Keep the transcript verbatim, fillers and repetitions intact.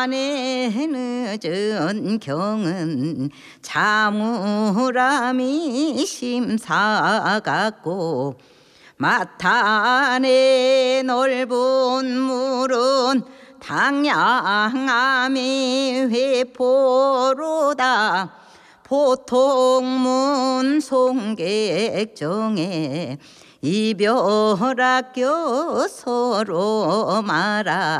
안에 늦은 경은 자무람이 심사 같고 마탄의 넓은 물은 당양암이 회포로다. 보통문 송객정에 이별학교 서로 말아